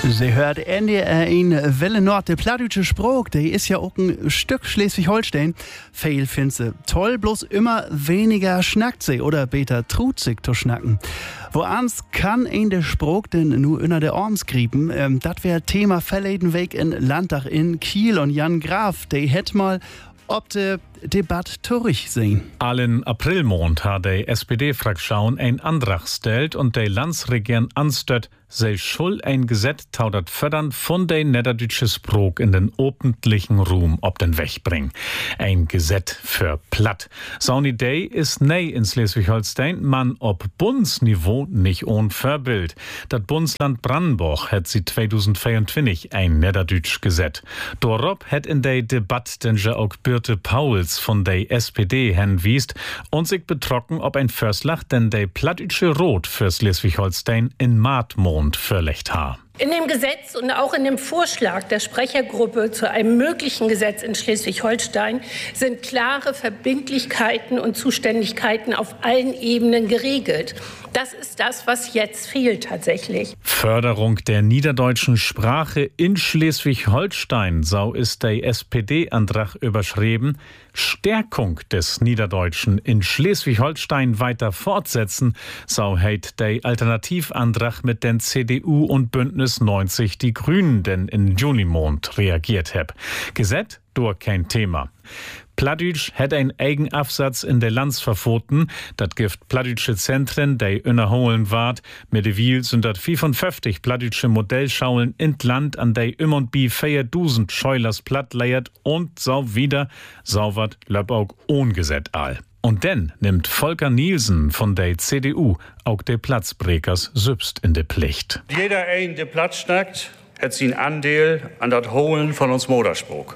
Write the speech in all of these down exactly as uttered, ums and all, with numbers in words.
Sie hört N D R in Welle Nord. Der plattdeutsche Spruch, der ist ja auch ein Stück Schleswig-Holstein. Viel findet sie toll, bloß immer weniger schnackt sie oder beter tut sich zu schnacken. Woans kann ein der Spruch denn nur unter der Arms griepen? Ähm, das wäre Thema verleden Weg in Landtag in Kiel und Jan Graf, der hätt mal ob de Debatte durch sehen. Allen Aprilmond hat die S P D-Fraktion ein Antrag stellt und die Landsregierung anstört, sei schuld ein Gesetz taudert fördern von der niederdeutsche Sprog in den öffentlichen Ruhm ob den Weg bringen. Ein Gesetz für platt. So eine Idee ist nei in Schleswig-Holstein, man ob Bundesniveau nicht ohne Vorbild. Das Bundesland Brandenburg hat sie zweitausendvierundzwanzig ein niederdeutsch Gesetz. Dorob hat in der Debatte den ja auch Birte Pauls von der S P D hinwiest und sich betrocken, ob ein Förslach denn der plattdeutsche Rot für Schleswig-Holstein in Maatmond verlegt ha. In dem Gesetz und auch in dem Vorschlag der Sprechergruppe zu einem möglichen Gesetz in Schleswig-Holstein sind klare Verbindlichkeiten und Zuständigkeiten auf allen Ebenen geregelt. Das ist das, was jetzt fehlt tatsächlich. Förderung der niederdeutschen Sprache in Schleswig-Holstein, so ist der S P D-Antrag überschrieben. Stärkung des Niederdeutschen in Schleswig-Holstein weiter fortsetzen, so hat der Alternativantrag mit den C D U und Bündnis neunzig Die Grünen denn in Junimond reagiert hab. Gesetz durch kein Thema. Plattdeutsch hat ein Eigenabsatz in der Lands verfoten. Dat gift plattdeutsche Zentren, die innerholen ward. Mittlerweile sind dat fünfundfünfzig plattdeutsche Modellschaulen in Land, an der im und bi viertausend Scheulers platt leiert und so wieder, so wat löb auch ungesetzt all. Und dann nimmt Volker Nielsen von der C D U auch der Platzbrekers sübst in de Pflicht. Jeder ein, der Platz schnackt, hat sin Anteil an dat Holen von uns Moderspruch.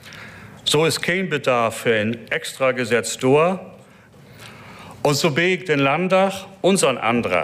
So ist kein Bedarf für ein Extragesetz da. Und so begt den Landtag unseren Antrag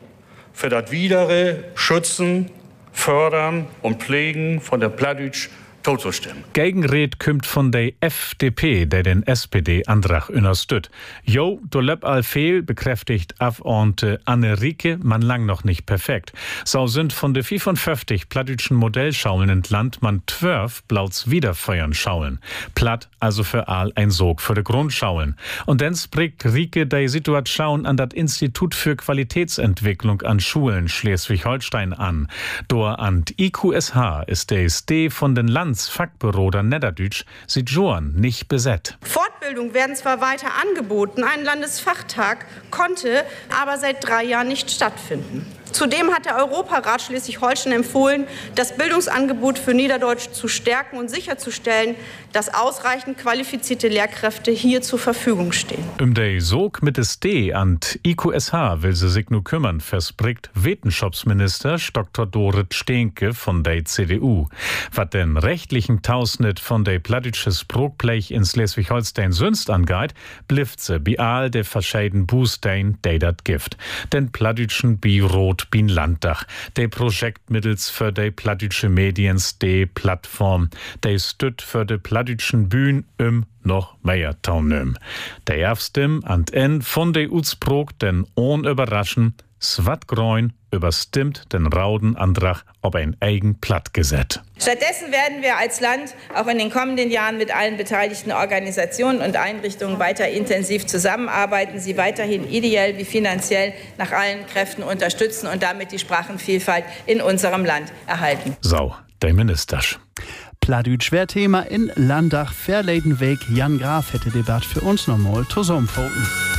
für das Widere Schützen, Fördern und Pflegen von der Plattdeutsch totzustimmen. Gegenred kümmt von der F D P, der den S P D-Antrag unterstützt. Jo, do löb all fehl, bekräftigt Abgeordnete Anne Rieke, man lang noch nicht perfekt. So sind von der fünfundfünfzig plattdeutschen Modellschaulen entland man zwölf blauts Wiederfeuern schaulen. Platt also für all ein Sog für de Grundschaulen. Und dann spricht Rieke der Situation an das Institut für Qualitätsentwicklung an Schulen Schleswig-Holstein an. Dor an I Q S H ist der S D von den Land Fachbüro der Niederdeutsch sieht Johann nicht besetzt. Fortbildungen werden zwar weiter angeboten, ein Landesfachtag konnte aber seit drei Jahren nicht stattfinden. Zudem hat der Europarat Schleswig-Holstein empfohlen, das Bildungsangebot für Niederdeutsch zu stärken und sicherzustellen, dass ausreichend qualifizierte Lehrkräfte hier zur Verfügung stehen. Um der Sog mit des D an I Q S H will sie sich nur kümmern, verspricht Wetenschaftsminister Doktor Dorit Steenke von der C D U. Was den rechtlichen Tausnit von der plattdeutsche Sprogblech in Schleswig-Holstein sünst angeht, blifft sie bei all der verschiedenen Bußstein, der dat gift. Den plattdeutschen Bi-Rot bin Landtag, der Projekt mittels für die plattdeutsche Mediens, die Plattform, der stütt für die plattdeutschen Bühnen im noch mehr Taunüm. Der erfstim an en von der Utsprog den ohn überraschen, Svatgroin überstimmt den Raudenantrag ob ein eigen Plattgesetz. Stattdessen werden wir als Land auch in den kommenden Jahren mit allen beteiligten Organisationen und Einrichtungen weiter intensiv zusammenarbeiten, sie weiterhin ideell wie finanziell nach allen Kräften unterstützen und damit die Sprachenvielfalt in unserem Land erhalten. So, der Minister. Plattdeutsch wär Thema in Landtag verleden Weg. Jan Graf hätte Debatte für uns nochmal zusammenfoten.